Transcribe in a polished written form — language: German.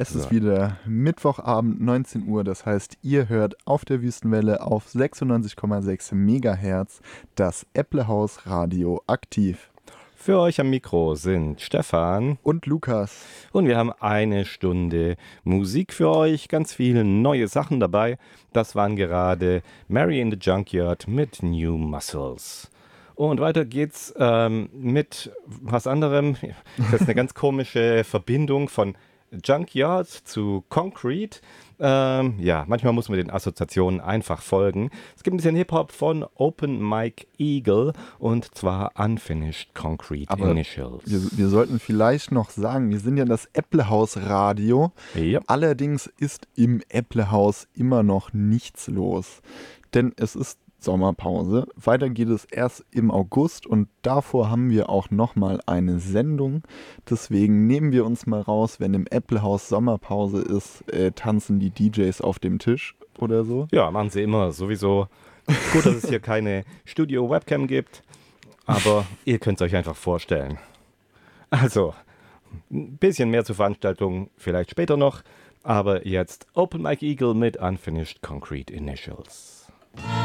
Es ist wieder Mittwochabend, 19 Uhr. Das heißt, ihr hört auf der Wüstenwelle auf 96,6 Megahertz das Äpplehaus Radio aktiv. Für euch am Mikro sind Stefan und Lukas. Und wir haben eine Stunde Musik für euch, ganz viele neue Sachen dabei. Das waren gerade Mary in the Junkyard mit New Muscles. Und weiter geht's mit was anderem. Das ist eine ganz komische Verbindung von Junkyard zu Concrete. Manchmal muss man den Assoziationen einfach folgen. Es gibt ein bisschen Hip-Hop von Open Mike Eagle und zwar Unfinished Concrete Initials. Wir sollten vielleicht noch sagen, wir sind ja das Äpplehaus Radio. Yep. Allerdings ist im Äpplehaus immer noch nichts los, denn es ist Sommerpause. Weiter geht es erst im August und davor haben wir auch nochmal eine Sendung. Deswegen nehmen wir uns mal raus, wenn im Äpplehaus Sommerpause ist, tanzen die DJs auf dem Tisch oder so. Ja, machen sie immer sowieso. Gut, dass es hier keine Studio-Webcam gibt, aber ihr könnt es euch einfach vorstellen. Also, ein bisschen mehr zur Veranstaltung vielleicht später noch, aber jetzt Open Mike Eagle mit Unfinished Concrete Initials.